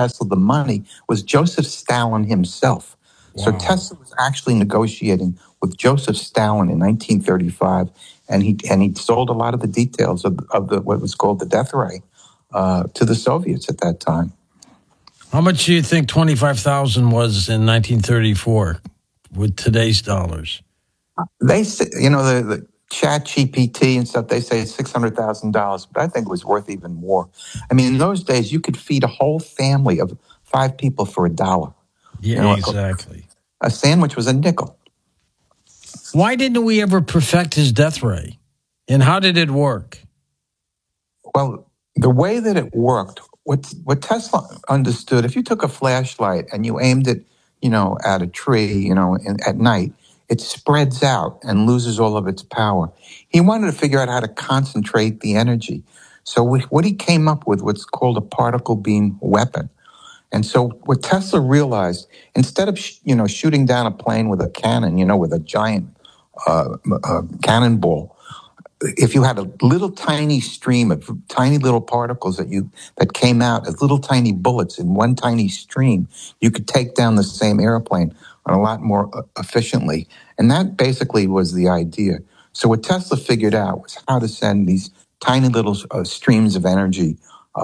Tesla the money was Joseph Stalin himself. So Wow. Tesla was actually negotiating with Joseph Stalin in 1935, and he sold a lot of the details of what was called the death ray to the Soviets at that time. How much do you think 25,000 was in 1934 with today's dollars? They say, the Chat GPT and stuff, they say it's $600,000, but I think it was worth even more. I mean, in those days, you could feed a whole family of 5 people for $1. Yeah, exactly. A sandwich was a nickel. Why didn't we ever perfect his death ray? And how did it work? Well, the way that it worked, what Tesla understood, if you took a flashlight and you aimed it, at a tree, at night, it spreads out and loses all of its power. He wanted to figure out how to concentrate the energy. So what he came up with, what's called a particle beam weapon. And so what Tesla realized, instead of, shooting down a plane with a cannon, with a giant cannonball, if you had a little tiny stream of tiny little particles that came out as little tiny bullets in one tiny stream, you could take down the same airplane a lot more efficiently. And that basically was the idea. So what Tesla figured out was how to send these tiny little streams of energy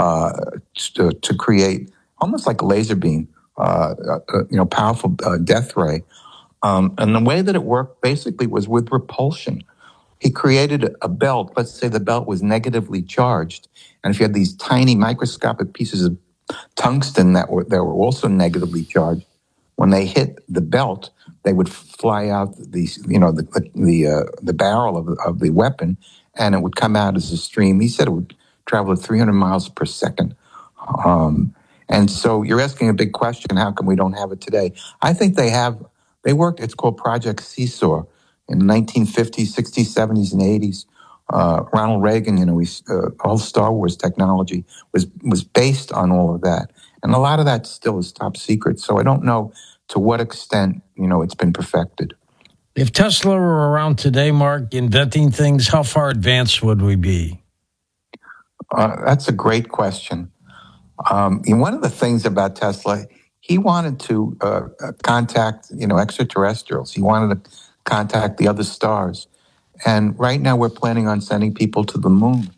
to create almost like a laser beam, powerful death ray. And the way that it worked basically was with repulsion. He created a belt. Let's say the belt was negatively charged. And if you had these tiny microscopic pieces of tungsten that were also negatively charged, when they hit the belt, they would fly out the barrel of the weapon, and it would come out as a stream. He said it would travel at 300 miles per second. And so you're asking a big question, how come we don't have it today? I think they worked, it's called Project Seesaw in the 1950s, 60s, 70s, and 80s. Ronald Reagan, all Star Wars technology was based on all of that. And a lot of that still is top secret. So I don't know to what extent, it's been perfected. If Tesla were around today, Mark, inventing things, how far advanced would we be? That's a great question. One of the things about Tesla, he wanted to contact, extraterrestrials. He wanted to contact the other stars. And right now we're planning on sending people to the moon.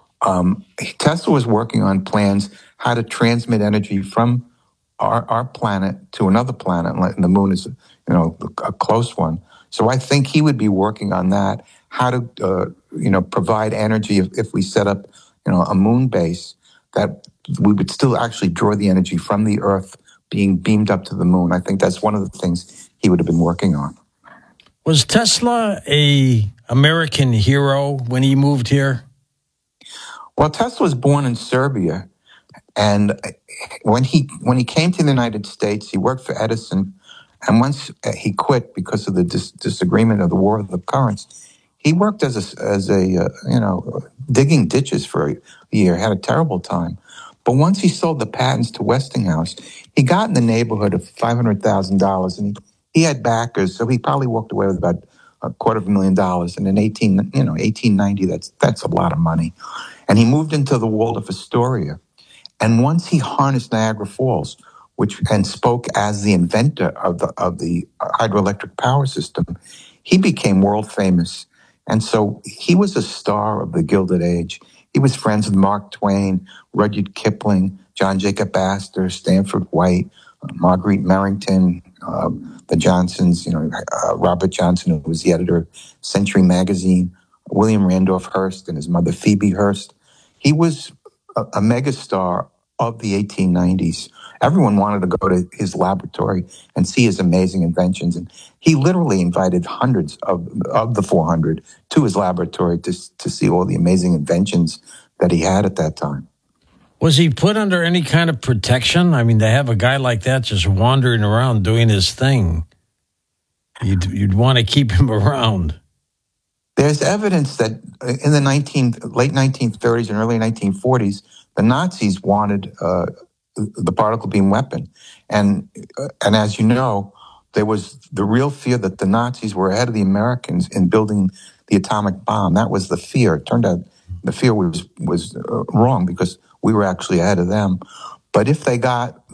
Tesla was working on plans how to transmit energy from our planet to another planet. And the moon is, a close one. So I think he would be working on that, how to, provide energy if we set up, a moon base, that we would still actually draw the energy from the Earth being beamed up to the moon. I think that's one of the things he would have been working on. Was Tesla a American hero when he moved here? Well, Tesla was born in Serbia, and when he came to the United States, he worked for Edison, and once he quit because of the disagreement of the War of the Currents, he worked as a digging ditches for a year. Had a terrible time, but once he sold the patents to Westinghouse, he got in the neighborhood of $500,000, and he had backers, so he probably walked away with about $250,000. And in 1890, that's a lot of money. And he moved into the Waldorf Astoria. And once he harnessed Niagara Falls, and spoke as the inventor of the hydroelectric power system, he became world famous. And so he was a star of the Gilded Age. He was friends with Mark Twain, Rudyard Kipling, John Jacob Astor, Stanford White, Marguerite Merrington, the Johnsons, Robert Johnson, who was the editor of Century Magazine, William Randolph Hearst and his mother Phoebe Hearst. He was a megastar of the 1890s. Everyone wanted to go to his laboratory and see his amazing inventions. And he literally invited hundreds of the 400 to his laboratory to see all the amazing inventions that he had at that time. Was he put under any kind of protection? I mean, to have a guy like that just wandering around doing his thing, you'd want to keep him around. There's evidence that in the late 1930s and early 1940s, the Nazis wanted the particle beam weapon. And as you know, there was the real fear that the Nazis were ahead of the Americans in building the atomic bomb. That was the fear. It turned out the fear was wrong because we were actually ahead of them. But if they got